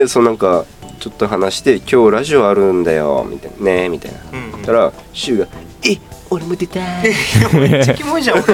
そうなんかちょっと話して今日ラジオあるんだよみたいなねみたいな。 うんうん、 たらシュウが俺も出たい。 めっちゃキモいじゃん。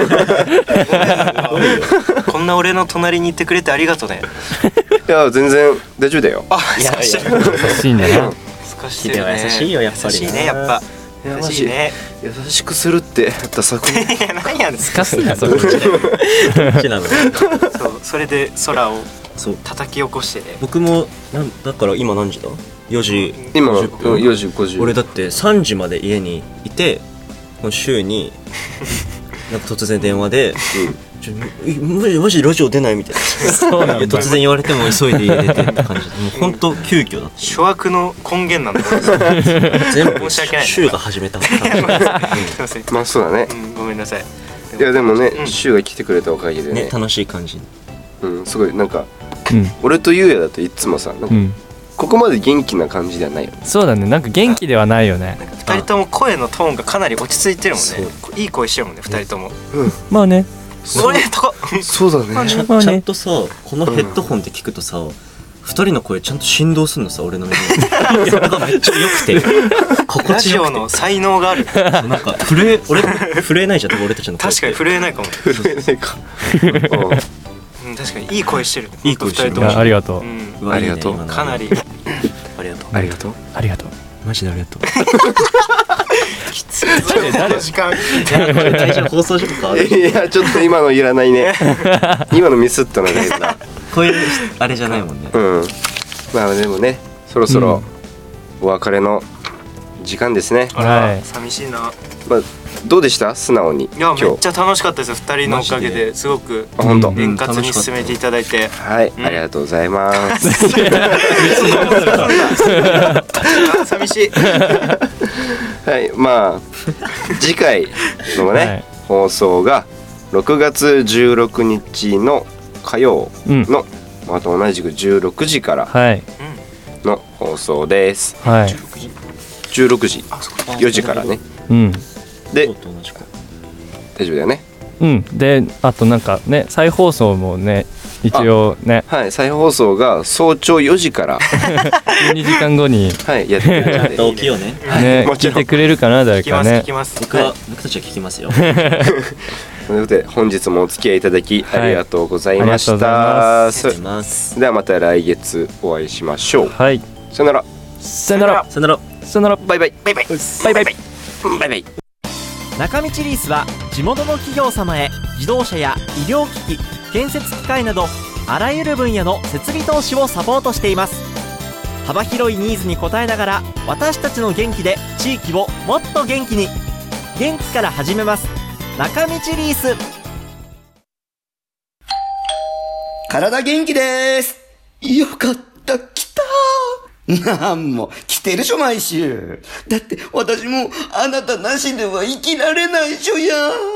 こんな俺の隣にいてくれてありがとうね。 いや全然大丈夫だよ。 あ、優しい。 優しいんだな。 少しでも優しいよやっぱり。優しいねやっぱ。優しいね。 優しくするってダサく。いや何やねん。 すかすなそこ。どっちなの。そうそれで空を叩き起こしてね。 僕もだから今何時だ？4時。 今4時50。 俺だって3時まで家にいて、週になんか突然電話で。マジラジオ出ないみたいな。そうなんだ。突然言われても急いで家出てって感じで、もう本当急遽だった。 諸悪の根源なんだ。 全部申し訳ない。 週が始めた。すいません。まあそうだね。 ごめんなさい。 いやでもね、週が来てくれたおかげでね。 楽しい感じ。 すごいなんか俺とゆうやだといつもさ、ここまで元気な感じではないよね。 そうだね、なんか元気ではないよね。 2人とも声のトーンがかなり落ち着いてるもんね。いい声してるもんね2人とも。 まあね。 そうだね。 ちゃんとさ、このヘッドホンで聞くとさ、2人の声ちゃんと振動すんのさ、俺の耳に。それがめっちゃ良くて、 ラジオの才能がある。 なんか震えないじゃん、俺たちの声。 確かに震えないかも。 震えないか。 確かにいい声してる。 いい声してる。 ありがとう。ありがとう。 かなり。 ありがとう。ありがとう。 ありがとう。 マジでありがとう。 きつい。誰時間。 大丈夫放送事故か。 いやちょっと今のいらないね。今のミスったのだけどな。 こういうあれじゃないもんね。 まあでもね、そろそろお別れの時間ですね。 はい。寂しいな。 まあどうでした素直に。 いやめっちゃ楽しかったですよ。2人のおかげですごく本当円滑に進めていただいて。 はい、ありがとうございます。 寂しい。 はい、まあ次回のね放送が6月16日の火曜のまた同じく16時からの放送です。 はい。 16時4時からね。で大丈夫だよね。 であとなんかね再放送もね一応ね、 再放送が早朝4時から 12時間後にやってくれるので起きようね。 聞いてくれるかな誰かね。 聞きます。 僕たちは聞きますよ。 ということで本日もお付き合いいただきありがとうございました。ではまた来月お会いしましょう。 はい。 さよなら。 さよなら。 さよなら。 さよなら。 バイバイ。バイバイ。バイバイ。バイバイ。 中道リースは地元の企業様へ自動車や医療機器、建設機械などあらゆる分野の設備投資をサポートしています。幅広いニーズに応えながら私たちの元気で地域をもっと元気に。元気から始めます。中道リース。 体元気です。よかった、来た。なんも来てるしょ毎週。だって私もあなたなしでは生きられないしょや。